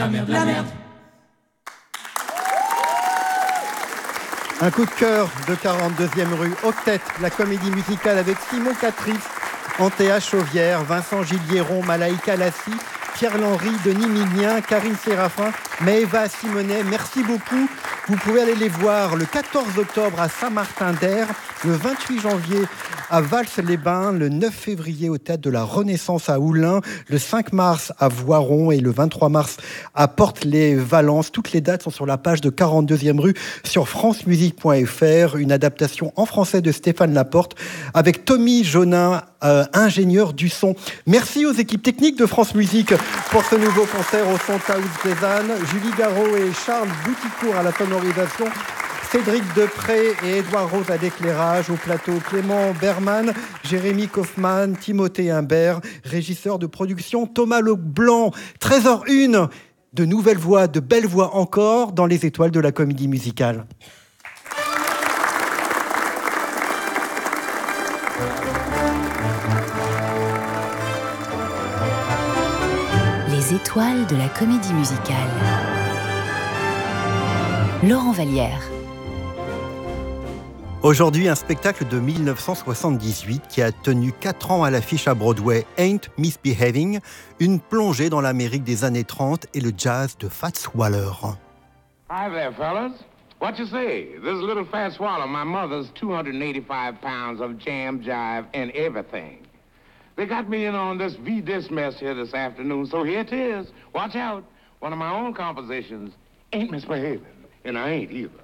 La merde. Un coup de cœur de 42e rue, Octet, la comédie musicale avec Simon Catris, Antéa Chauvière, Vincent Gilliéron, Malaïka Lassi, Pierre Lenry, Denis Mignien, Karine Séraphin, Maëva Simonet. Merci beaucoup. Vous pouvez aller les voir le 14 octobre à Saint-Martin-d'Air, le 28 janvier à Vals-les-Bains, le 9 février au Théâtre de la Renaissance à Oulin, le 5 mars à Voiron et le 23 mars à Portes-les-Valences. Toutes les dates sont sur la page de 42e rue sur francemusique.fr. Une adaptation en français de Stéphane Laporte avec Tommy Jonin, ingénieur du son. Merci aux équipes techniques de France Musique pour ce nouveau concert au son Taouz Cézanne. Julie Garot et Charles Bouticourt à la sonorisation. Cédric Depré et Édouard Rose à l'éclairage. Au plateau, Clément Berman, Jérémy Kaufmann, Timothée Imbert, régisseur de production Thomas Leblanc. Trésor 1, de nouvelles voix, de belles voix encore dans les étoiles de la comédie musicale. Les étoiles de la comédie musicale. Laurent Vallière. Aujourd'hui, un spectacle de 1978 qui a tenu 4 ans à l'affiche à Broadway, Ain't Misbehaving, une plongée dans l'Amérique des années 30 et le jazz de Fats Waller. Hi there, fellas. What you say? This is little Fat Swallow, my mother's 285 pounds of jam, jive, and everything. They got me in on this V-Dis mess here this afternoon, so here it is. Watch out. One of my own compositions ain't misbehaving, and I ain't either.